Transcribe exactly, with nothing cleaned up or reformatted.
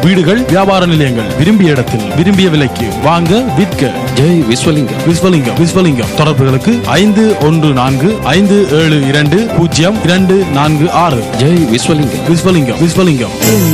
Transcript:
வீடுகள், வியாபார நிலையங்கள் விரும்பிய இடத்தில் விரும்பிய விலைக்கு வாங்க விற்க ஜெய் விஸ்வலிங்கம். விஸ்வலிங்கம் விஸ்வலிங்கம் தொடர்புகளுக்கு ஐந்து ஒன்று நான்கு ஐந்து ஏழு இரண்டு பூஜ்ஜியம் இரண்டு நான்கு ஆறு. ஜெய் விஸ்வலிங்கம். விஸ்வலிங்கம் விஸ்வலிங்கம்.